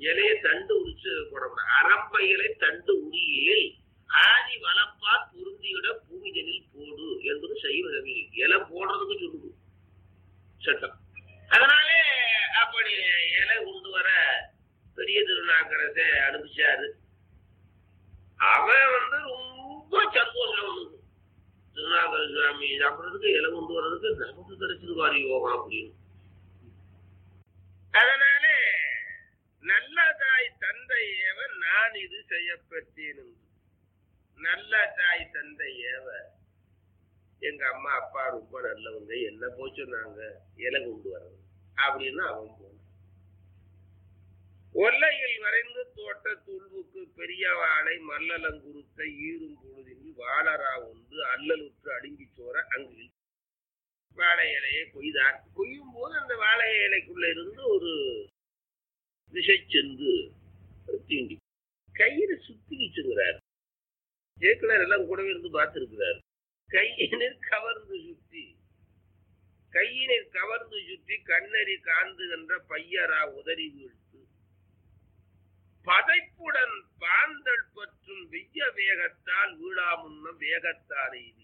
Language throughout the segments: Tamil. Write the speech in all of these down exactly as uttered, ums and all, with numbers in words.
இலைய தண்டு உரிச்சு போடக்கூடாது. அரம்பைகளை தண்டு உரியில் ஆதி வளப்பா பொருந்திவிட பூமிதனில் போடு என்பது சைவ தமிழ். இலை போடுறதுக்கு சொல்லுது சட்டம். அதனாலே அப்படி இலை கொண்டு வர பெரிய திருநாக்கரசை அனுப்பிச்சாரு. அவன் வந்து ரொம்ப சந்தோஷம் வந்து திருநாகர சுவாமி சாப்பிட்றதுக்கு இலை கொண்டு வர்றதுக்கு நமக்கு கிடைச்சது வாரி யோகம் அப்படின்னு. அதனால நல்ல தாய் தந்தை ஏவ நான் இது செய்யப்பட்டேன். நல்ல தாய் தந்தை ஏவ எங்க அம்மா அப்பா ரொம்ப நல்லவங்க, என்ன போய் சொன்னாங்க இலை கொண்டு வர்றது அப்படின்னு அவன் போனான். ஒல்லையில் வரைந்து தோட்ட துள்வுக்கு பெரிய வாழை மல்லலங்குருத்த ஈரும் பொழுதில் வாழரா ஒன்று அல்லலுற்று அடுங்கி சோற அங்கு வாழை இலையை கொய்தார். கொய்யும் போது அந்த வாழை இலைக்குள்ள இருந்து ஒரு திசை சென்று தீண்டி கையில சுத்திக்கிச்சுங்கிறார். ஜேக்கலர் எல்லாம் கூடவே இருந்து பார்த்திருக்கிறார். கையினர் கவர்ந்து சுற்றி கையினர் கவர்ந்து சுற்றி கண்ணறி காந்துகின்ற பையரா உதறி வீழ்த்து பதைப்புடன் பாந்தல் பற்றும் வெய்ய வேகத்தால் வீழா முன்ன வேகத்தால் எய்தி.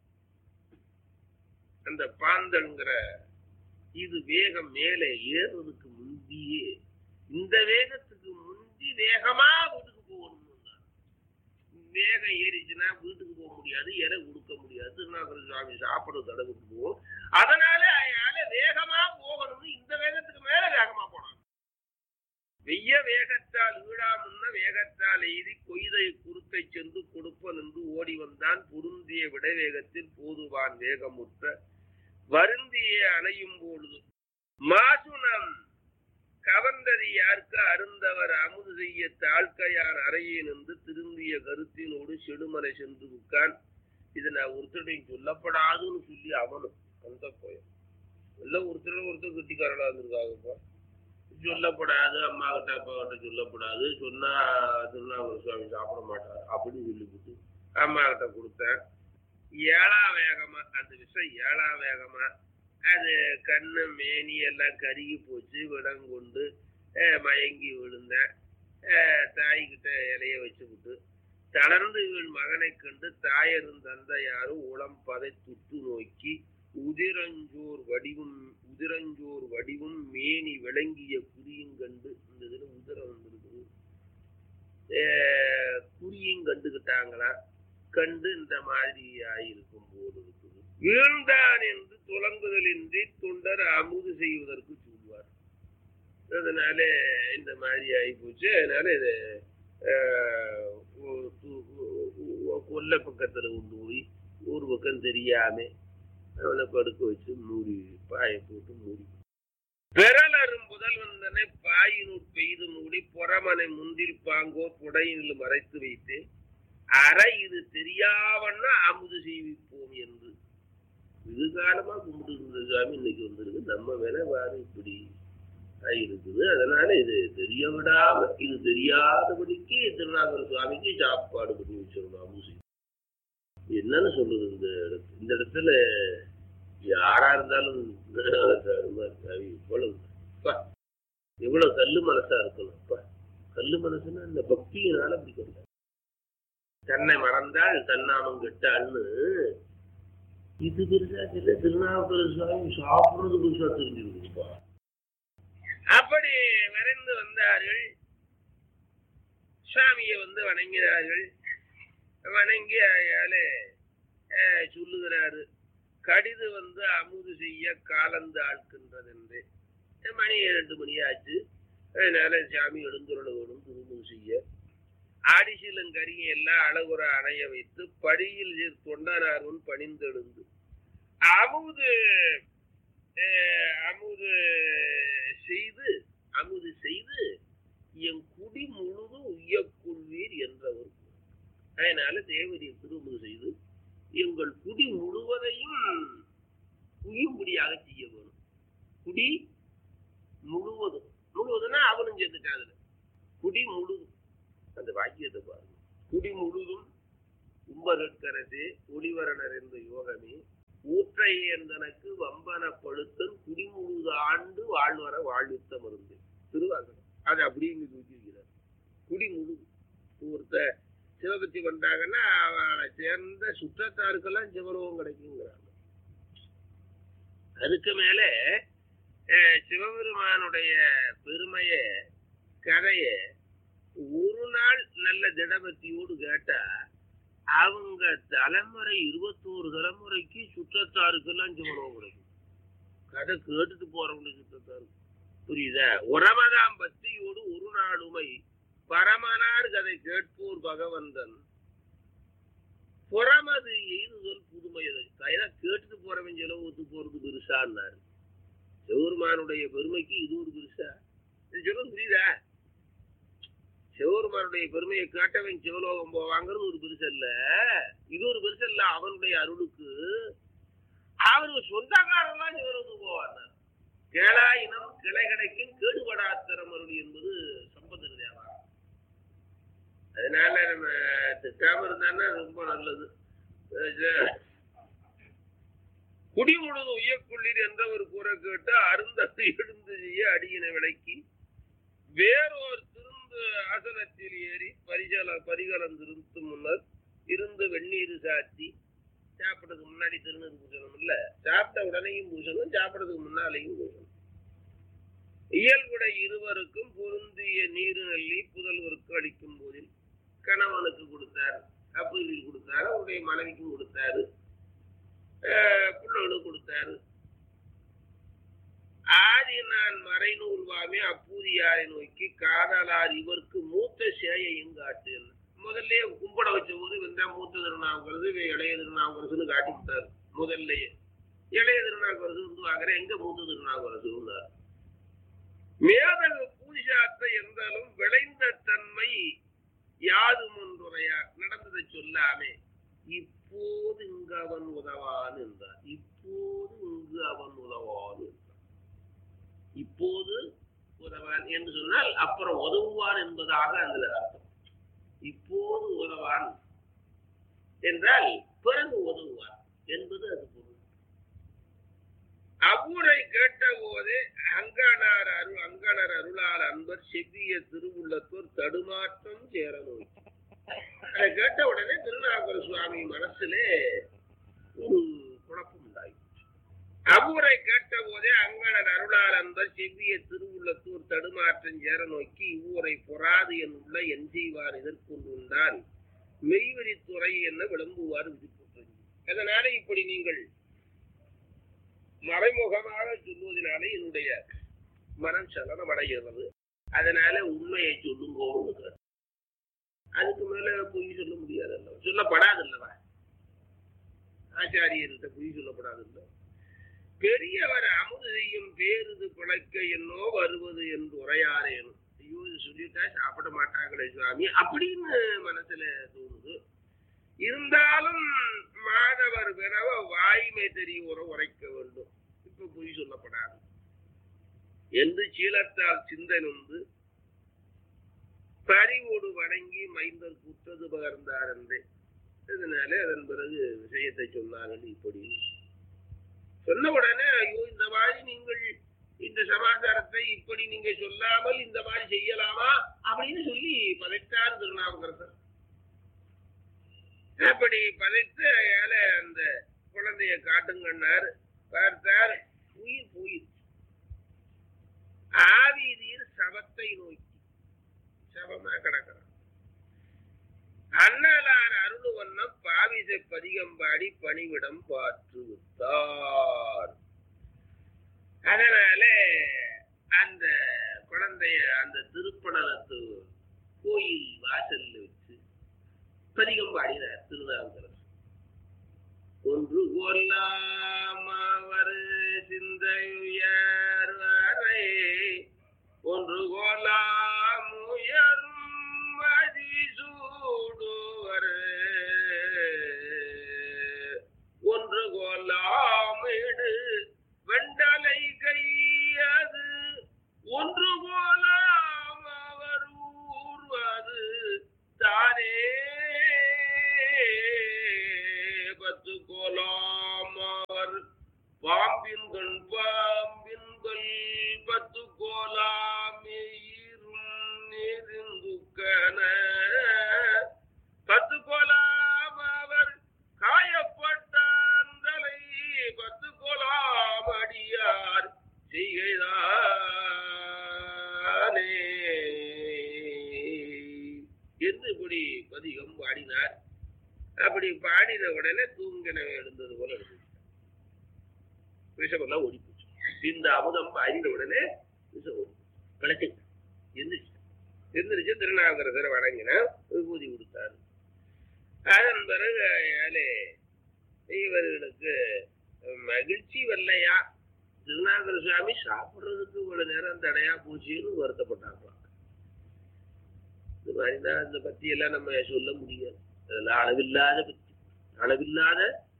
அந்த பாந்தல்ங்கிற இது வேகம் மேலே ஏறுவதற்கு முந்தியே இந்த வேகத்துக்கு முந்தி வேகமா வீட்டுக்கு போகணும். வேகம் ஏறிச்சுன்னா வீட்டுக்கு போக முடியாது, இறை கொடுக்க முடியாது, திருநாகர சுவாமி சாப்பிட தடவுக்கு போகும். அதனால அதனால வேகமா போகணும்னு இந்த வேகத்துக்கு மேல வேகமா போனாங்க. வெய்ய வேகத்தால் வீழா முன்ன வேகத்தால் எய்தி கொய்தை குறுக்கை சென்று கொடுப்ப நின்று ஓடி வந்தான். பொருந்திய விடைவேகத்தில் போதுவான் வேகமுற்ற வருந்திய அணையும் பொழுது மாசுனம் கவர்ந்தது யாருக்கு அருந்தவர் அமுது செய்ய தாழ்க்கையான் அறையே நின்று திருந்திய கருத்தினோடு செடுமலை சென்று உட்கான். இது நான் ஒருத்தரையும் சொல்லப்படாதுன்னு சொல்லி அவனும் அந்த கோயம் எல்லாம் ஒருத்தர் ஒருத்தர் கட்டிக்காரனா இருந்திருக்காங்கப்பா. சொல்லப்படாது, அம்மா கிட்ட அப்பா கிட்ட சொல்லப்படாது, சொன்னா திருநாகர சுவாமி சாப்பிட மாட்டார் அப்படின்னு சொல்லிவிட்டு அம்மா கிட்ட கொடுத்தேன். ஏழா வேகமா அந்த விஷயம் ஏழா வேகமா அது கண்ணு மேனி எல்லாம் கருகி போச்சு. விடங்கொண்டு மயங்கி விழுந்தேன். தாய்கிட்ட இலைய வச்சு விட்டு தளர்ந்து வீழ் மகனை கண்டு தாயரும் தந்தையாரும் உளம் பதை துட்டு நோக்கி உதிரஞ்சோர் வடிவும் உதிரஞ்சோர் வடிவும் மேனி விளங்கிய குறியும் கண்டு. இந்த இதுல உதிரம் வந்துருக்குது. குறியும் கண்டுகிட்டாங்களா? கண்டு இந்த மாதிரி ஆயிருக்கும் போது இருக்குது. வீழ்ந்தான் என்று துளங்குதலின்றி தொண்டர் அமுது செய்வதற்கு சொல்வார். அதனால இந்த மாதிரி ஆகி போச்சு. அதனால இது கொல்ல பக்கத்துல கொண்டு போய் ஒரு பக்கம் தெரியாம அவனை படுக்க வச்சு மூடி பாய போட்டு மூடி விரலரும் புதல் வந்தனை பாயினூர் பெய்து மூடி புறமனை முந்தில் பாங்கோ புடையினில் மறைத்து வைத்து அரை இது தெரியாவன்னா அமுது செய்விப்போம் என்று இது காலமா கும்பிட்டு இருந்த சாமி இன்னைக்கு வந்துருக்கு. நம்ம வேலை வாரு இப்படி இருக்குது. அதனால இது தெரிய விடாம இது தெரியாதபடிக்கு திருநாகர சுவாமிக்கு சாப்பாடு பண்ணி வச்சிடணும். அமுது என்னன்னு சொல்றது இந்த இந்த இடத்துல யாரா இருந்தாலும் இவ்வளவு எவ்வளவு கல்லு மனசா இருக்கணும். அப்ப கல்லு மனசுன்னா இந்த பக்தியினால அப்படி சொல்ல. தன்னை மறந்தால் தன்னாமம் கெட்டான்னு இது பெருசா தெரியல. திருநாவுக்கர சுவாமி சாப்பிடுறது பெருசா தெரிஞ்சிருக்குப்பா. அப்படி வரைந்து வந்தார்கள். சுவாமியை வந்து வணங்கினார்கள். வணங்கி அயால சொல்லுகிறாரு, கடிது வந்து அமுது செய்ய காலந்து ஆழ்கின்றது என்று. மணி இரண்டு மணி ஆச்சு. அதனால சாமி எழுந்துருளோடும் திருமுது செய்ய ஆடிசிலங்கரியை எல்லாம் அழகுற அணைய வைத்து படியில் தொண்டனார்வன் பணிந்தெழுந்து அமுது அமுது செய்து அமுது செய்து என் குடி முழுதும் உய்யக்குள்வீர் என்றவர். அதனால தேவரிய திருமுது செய்து எங்கள் குடி முழுவதையும் உயும்படியாக செய்ய வேணும். குடி முழுவதும் முழுவதும்னா அவனும் சேர்த்துட்டான். அதுல குடி முழுதும் அந்த வாக்கியத்தை பாருங்க. குடி முழுதும் உம்பகரசே ஒளிவரணர் என்ற யோகமே ஊற்றை என்றனக்கு வம்பன பழுத்தன் குடிமுழுது ஆண்டு வாழ்வர வாழ்வித்த மருந்து திருவாசகம். அது அப்படிங்கிறது குடி முழு ஒருத்த சிவபக்தி பண்றாங்கன்னா அவனை சேர்ந்த சுற்றத்தாருக்கெல்லாம் சிவலோகம் கிடைக்குங்கிறாங்க. அதுக்கு மேல சிவபெருமானுடைய பெருமைய கதைய ஒரு நாள் நல்ல திடபக்தியோடு கேட்டா அவங்க தலைமுறை இருபத்தோரு தலைமுறைக்கு சுற்றத்தாருக்கெல்லாம் சிவலோகம் கிடைக்கும். கதை கேட்டுட்டு போறவங்களுக்கு சுற்றத்தாருக்கு புரியுதா? உறவதாம் பக்தியோடு ஒரு நாளுமை பரமனார் கதை கேட்போர் பகவந்தன் புறமது எய்துதல் புதுமையது. கைதா கேட்டுட்டு போறவன் செலவு ஒத்து போறது பெருசான்னாரு. சிவபெருமானுடைய பெருமைக்கு இது ஒரு பெருசா? சொல்ல புரியுதா? சிவபெருமானுடைய பெருமையை கேட்டவன் சிவலோகம் போவாங்கிறது ஒரு பெருசு இல்ல, இது ஒரு பெருசு இல்ல. அவனுடைய அருளுக்கு அவருக்கு சொந்தக்காரெல்லாம் சிவலோகம் போவார். கேளாயினம் கிளை கிடைக்கும் கேடுபடாத்திரம் அருள் என்பது சம்பந்தர் தேவா. அதனால நம்ம திட்டாம இருந்தான்னா ரொம்ப நல்லது. குடிமுழுது உயக்குள்ளீர் என்ற ஒரு கூற கேட்டு அருந்தது எழுந்து செய்ய அடியின விளக்கி வேறொரு திருந்து ஆசனத்தில் ஏறி பரிஜல பரிகலம் திருந்து முன்னர் இருந்து வெந்நீர் சாத்தி சாப்பிட்றதுக்கு முன்னாடி திருநீர் பூசணும் இல்ல, சாப்பிட்ட உடனேயும் பூசணும், சாப்பிட்றதுக்கு முன்னாலேயும் பூசணும். இயல்புடை இருவருக்கும் பொருந்திய நீரு நெல்லி புதல்வருக்கு அளிக்கும் போதில் கணவனுக்கு கொடுத்தாரு, அப்பீலில் கொடுத்தாரு, அவருடைய மனைவிக்கும் கொடுத்தாரு, பிள்ளைகளுக்கு கொடுத்தாரு. ஆதி நான் மறைநூல் வாமே அப்பூதியாரை நோக்கி காதலார் இவருக்கு மூத்த சேயையும் காட்டு. முதல்ல கும்பட வச்ச போது வெந்தா மூத்த திருநாவுக்கரசு இளைய திருநாவுக்கரசுன்னு காட்டி விட்டாரு. முதல்லயே இளைய திருநாவுக்கரசு வந்து வாங்குற எங்க மூத்த திருநாவுக்கரசு மேதகு பூஜாத்தை இருந்தாலும் விளைந்த தன்மை யாதும் ஒன்றுரையார் நடந்ததை சொல்லாமே இப்போது இங்கு அவன் உதவான் என்றார். இப்போது இங்கு அவன் உதவான் என்றார். இப்போது உதவான் என்று சொன்னால் அப்புறம் உதவுவான் என்பதாக அந்த அர்த்தம். இப்போது உதவான் என்றால் பிறகு உதவுவான் என்பது அது பொருள். அவ்வூரை கேட்ட போதே அங்கனார் அருள் அங்கனர் அருளால் அன்பர் செவ்விய திருவுள்ளத்தோர் தடுமாற்றம் சேர நோய். அதை கேட்ட உடனே திருநாவுக்கர சுவாமி மனசிலே ஒரு குழப்பம் உண்டாயிற்று. அவ்வூரை கேட்ட போதே அங்கனர் அருளால் அன்பர் செவ்விய திருவுள்ளத்தோர் தடுமாற்றம் சேர நோக்கி இவ்வூரை பொறாது என் உள்ள என் செய்வார் எதற்கொண்டுண்டான் மெய்வெறித்துறை என்ன விளம்புவார் விதிப்பட்டது. அதனால இப்படி நீங்கள் மறைமுகமாக சொல்லுவதனாலே என்னுடைய மனம் சலனம் அடைகிறது. அதனால உண்மையை சொல்லுங்க. அதுக்கு மேல பொய் சொல்ல முடியாதுல்ல, சொல்லப்படாது அல்லவா? ஆச்சாரியர்கிட்ட பொய் சொல்லப்படாதுல்ல. பெரியவர் அமுது செய்யும் பேருது பிழைக்க என்னோ வருவது என்று உரையாரேனும். ஐயோ இது சொல்லிட்டா சாப்பிட மாட்டாங்களே சுவாமி அப்படின்னு மனசுல தோணுது. இருந்தாலும் மாதவர் பிறவ வாய்மை தெரிய உற உரைக்க வேண்டும். இப்ப பொய் சொல்லப்படாது என்று சீலத்தால் சிந்தனொன்று பறிவோடு வணங்கி மைந்தர் குற்றது பகர்ந்தார் என்றே. இதனால அதன் பிறகு விஷயத்தை சொன்னார்கள். இப்படி சொன்ன உடனே ஐயோ இந்த மாதிரி நீங்கள் இந்த சமாச்சாரத்தை இப்படி நீங்க சொல்லாமல் இந்த மாதிரி செய்யலாமா அப்படின்னு சொல்லி பதைத்தார் திருநாவுக்கரசர். அப்படி பதைத்து ஏழை அந்த குழந்தைய காட்டுங்கன்னார். பார்த்தார், உயிர் போயிரு. ஆவிதீர் சவத்தை நோக்கி சவமா கிடக்கிறான். அண்ணலார் அருள் வண்ணம் பாவிசை பதிகம்பாடி பணிவிடம் பாற்று விட்டார். அதனால அந்த குழந்தைய அந்த திருப்பணத்து கோயில் வாசல்ல வச்சு பதிகம் பாடினார் திருநாவுக்கரசர். ஒன்று கோலாமவர் சிந்தையுயர் வரை ஒன்று கோலாமுயரும் மதிசூடுவர் ஒன்று கோலாமிடு வெண்டலை கையது ஒன்று கோலாம் அவர் ஊர்வது தானே பத்து கோலாம் அவர் பாம்பின்கள் பாம்பின்கள் பத்து கோலாம் நெறிந்துக்க அப்படி பாடின உடனே தூங்கின எழுந்தது போல இருந்துச்சு. விஷமெல்லாம் ஓடி போச்சு. இந்த அமுதம் பாடின உடனே விஷம் ஓடி களைச்சு எந்திரிச்சு எந்திரிச்சு திருநாவுக்கரசரை வணங்கின, விபூதி கொடுத்தாரு. அதன் பிறகு ஏழை இவர்களுக்கு மகிழ்ச்சி வரலையா, திருநாவுக்கர சுவாமி சாப்பிடுறதுக்கு இவ்வளவு நேரம் தடையா போச்சுன்னு வருத்தப்பட்டாங்க. இது மாதிரிதான் அந்த பத்தி எல்லாம் நம்ம சொல்ல முடியாது. அதெல்லாம் அளவில்லாத பத்தி, அளவில்லாத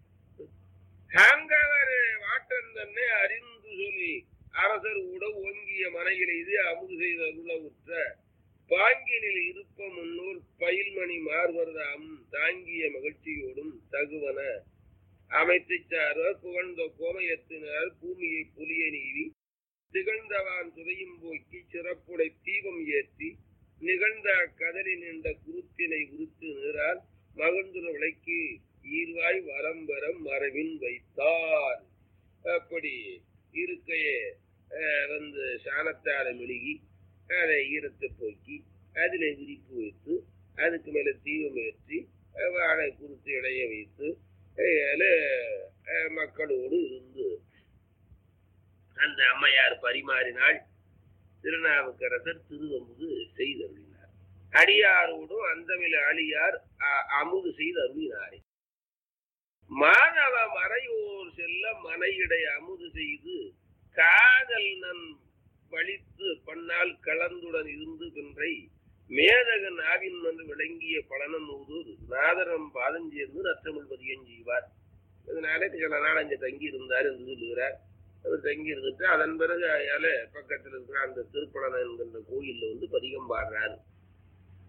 வாட்டன் தன்னை அறிந்து சொல்லி அரசர் கூட ஓங்கிய மனையில் இது அமுது செய்த அருள உற்ற பாங்கினில் இருப்ப முன்னோர் பயில்மணி மார்வர்தாம் தாங்கிய மகிழ்ச்சியோடும் தகுவன அமைத்து சார்வர் புகழ்ந்த கோமயத்தினர் பூமியை புலிய நீவி திகழ்ந்தவான் துதையும் போக்கி சிறப்புடை தீபம் ஏற்றி நிகழ்ந்த கதலி நின்ற குருத்தினை உறுத்து நிறால் மகிழ்ந்துற விளக்கி ஈர்வாய் வரம்பரம் மரபின் வைத்தார். அப்படி இருக்கையே வந்து சாணத்தால மெழுகி அதை ஈரத்தை போக்கி அதில் விரிப்பு வைத்து அதுக்கு மேல தீபம் ஏற்றி வாழை குறுத்து இடைய வைத்து மக்களோடு இருந்து அந்த அம்மையார் பரிமாறினாள். திருநாவுக்கரசர் திருவமுது செய்தருளினார். அடியாரோடும் அந்தமில் அழியார் அமுது செய்து அருளினாரே. மாணவ மறையோர் செல்ல மனையிடை அமுது செய்து காதல் நன் வலித்து பன்னால் கலந்துடன் இருந்து பின்றை மேதகன் ஆவின் வந்து விளங்கிய பலனம் ஊதூர் நாதரம் பாதஞ்சேர்ந்து நற்றமிழ் பதியம் செய்வார். இதனால சில நாள் அங்கே தங்கி இருந்தார் என்று சொல்லுகிறார். அவர் தங்கி இருந்துட்டு அதன் பிறகு அயால பக்கத்தில் இருக்கிற அந்த திருப்பலன் என்கின்ற கோயில்ல வந்து பதிகம் பாடுறாரு.